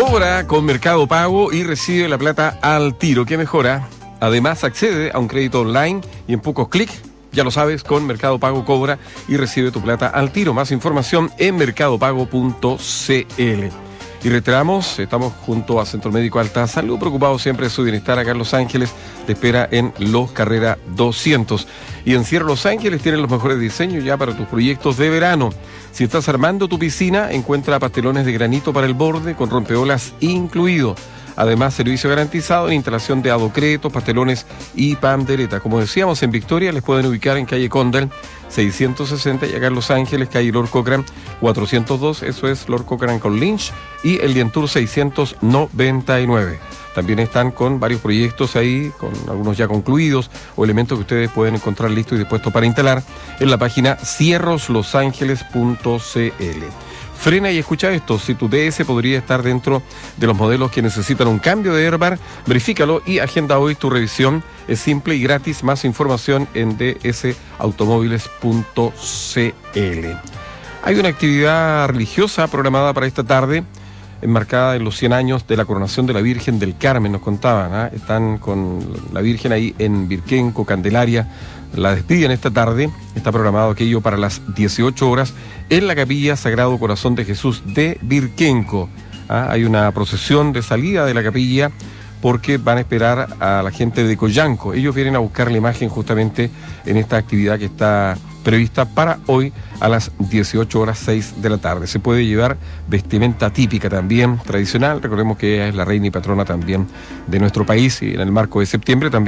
Cobra con Mercado Pago y recibe la plata al tiro. ¿Qué mejora? Además, accede a un crédito online y en pocos clics, ya lo sabes, con Mercado Pago cobra y recibe tu plata al tiro. Más información en mercadopago.cl. Y reiteramos, estamos junto a Centro Médico Alta Salud, preocupados siempre de su bienestar acá en Los Ángeles. Te espera en Los Carrera 200. Y en Sierra Los Ángeles tienen los mejores diseños ya para tus proyectos de verano. Si estás armando tu piscina, encuentra pastelones de granito para el borde con rompeolas incluido. Además, servicio garantizado en instalación de adocretos, pastelones y pandereta. Como decíamos, en Victoria les pueden ubicar en calle Condell 660 y acá en Los Ángeles, calle Lord Cochran 402, eso es Lord Cochran con Lynch, y el Dientour 699. También están con varios proyectos ahí, con algunos ya concluidos, o elementos que ustedes pueden encontrar listos y dispuestos para instalar en la página cierroslosangeles.cl. Frena y escucha esto, si tu DS podría estar dentro de los modelos que necesitan un cambio de airbag, verifícalo y agenda hoy tu revisión. Es simple y gratis. Más información en dsautomóviles.cl. Hay una actividad religiosa programada para esta tarde, enmarcada en los 100 años de la coronación de la Virgen del Carmen, nos contaban, Están con la Virgen ahí en Virquenco, Candelaria. La despiden esta tarde, está programado aquello para las 18 horas en la Capilla Sagrado Corazón de Jesús de Virquenco. Hay una procesión de salida de la capilla porque van a esperar a la gente de Coyanco. Ellos vienen a buscar la imagen justamente en esta actividad que está prevista para hoy a las 18 horas 6 de la tarde. Se puede llevar vestimenta típica también, tradicional. Recordemos que ella es la reina y patrona también de nuestro país y en el marco de septiembre también